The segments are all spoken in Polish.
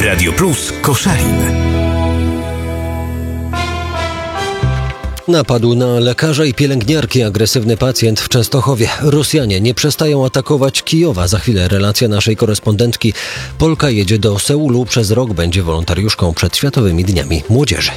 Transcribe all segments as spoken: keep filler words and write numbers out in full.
Radio Plus Koszalin. Napadł na lekarza i pielęgniarki agresywny pacjent w Częstochowie. Rosjanie nie przestają atakować Kijowa. Za chwilę relacja naszej korespondentki. Polka jedzie do Seulu. Przez rok będzie wolontariuszką przed Światowymi Dniami Młodzieży.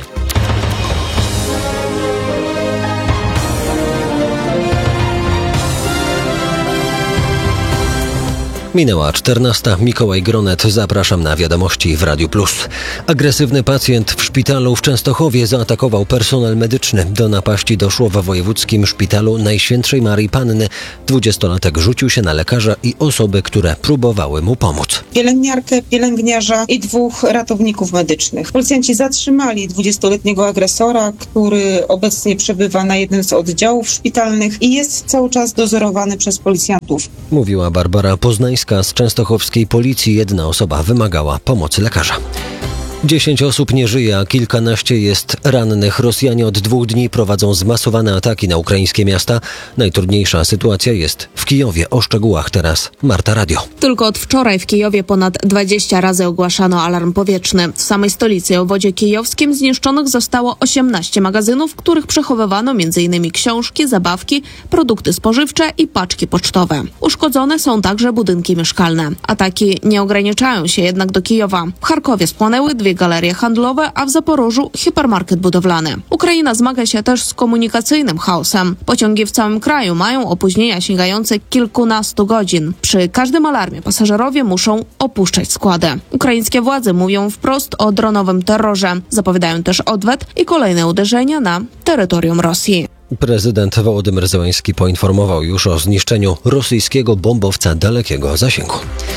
Minęła czternasta. Mikołaj Gronet. Zapraszam na wiadomości w Radiu Plus. Agresywny pacjent w szpitalu w Częstochowie zaatakował personel medyczny. Do napaści doszło w wojewódzkim szpitalu Najświętszej Maryi Panny. Dwudziestolatek rzucił się na lekarza i osoby, które próbowały mu pomóc. Pielęgniarkę, pielęgniarza i dwóch ratowników medycznych. Policjanci zatrzymali dwudziestoletniego agresora, który obecnie przebywa na jednym z oddziałów szpitalnych i jest cały czas dozorowany przez policjantów. Mówiła Barbara Poznańska z częstochowskiej policji. Jedna osoba wymagała pomocy lekarza. Dziesięć osób nie żyje, a kilkanaście jest rannych. Rosjanie od dwóch dni prowadzą zmasowane ataki na ukraińskie miasta. Najtrudniejsza sytuacja jest w Kijowie. O szczegółach teraz Marta Radio. Tylko od wczoraj w Kijowie ponad dwadzieścia razy ogłaszano alarm powietrzny. W samej stolicy, obwodzie kijowskim, zniszczonych zostało osiemnaście magazynów, w których przechowywano m.in. książki, zabawki, produkty spożywcze i paczki pocztowe. Uszkodzone są także budynki mieszkalne. Ataki nie ograniczają się jednak do Kijowa. W Charkowie spłonęły dwie galerie handlowe, a w Zaporożu hipermarket budowlany. Ukraina zmaga się też z komunikacyjnym chaosem. Pociągi w całym kraju mają opóźnienia sięgające kilkunastu godzin. Przy każdym alarmie pasażerowie muszą opuszczać składy. Ukraińskie władze mówią wprost o dronowym terrorze. Zapowiadają też odwet i kolejne uderzenia na terytorium Rosji. Prezydent Wołodymyr Zełański poinformował już o zniszczeniu rosyjskiego bombowca dalekiego zasięgu.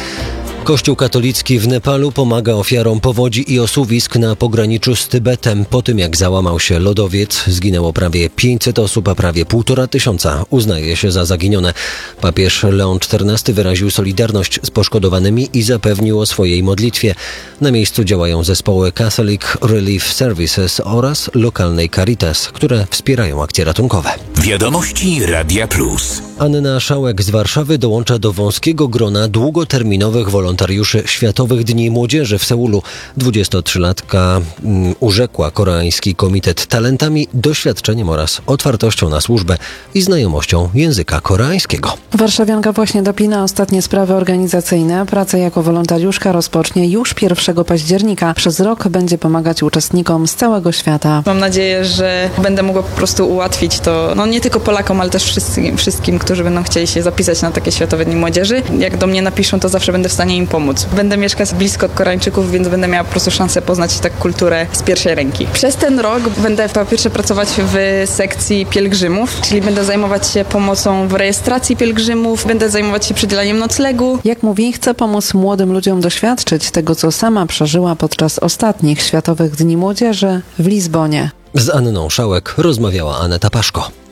Kościół katolicki w Nepalu pomaga ofiarom powodzi i osuwisk na pograniczu z Tybetem. Po tym, jak załamał się lodowiec, zginęło prawie pięćset osób, a prawie półtora tysiąca uznaje się za zaginione. Papież Leon czternasty wyraził solidarność z poszkodowanymi i zapewnił o swojej modlitwie. Na miejscu działają zespoły Catholic Relief Services oraz lokalnej Caritas, które wspierają akcje ratunkowe. Wiadomości Radia Plus. Anna Szałek z Warszawy dołącza do wąskiego grona długoterminowych wolontariuszy Światowych Dni Młodzieży w Seulu. dwudziestotrzylatka um, urzekła koreański komitet talentami, doświadczeniem oraz otwartością na służbę i znajomością języka koreańskiego. Warszawianka właśnie dopina ostatnie sprawy organizacyjne. Pracę jako wolontariuszka rozpocznie już pierwszego października. Przez rok będzie pomagać uczestnikom z całego świata. Mam nadzieję, że będę mogła po prostu ułatwić to, no nie tylko Polakom, ale też wszystkim, wszystkim, którzy będą chcieli się zapisać na takie Światowe Dni Młodzieży. Jak do mnie napiszą, to zawsze będę w stanie im pomóc. Będę mieszkać blisko Koreańczyków, więc będę miała po prostu szansę poznać tak kulturę z pierwszej ręki. Przez ten rok będę po pierwsze pracować w sekcji pielgrzymów, czyli będę zajmować się pomocą w rejestracji pielgrzymów, będę zajmować się przydzielaniem noclegu. Jak mówi, chce pomóc młodym ludziom doświadczyć tego, co sama przeżyła podczas ostatnich Światowych Dni Młodzieży w Lizbonie. Z Anną Szałek rozmawiała Aneta Paszko.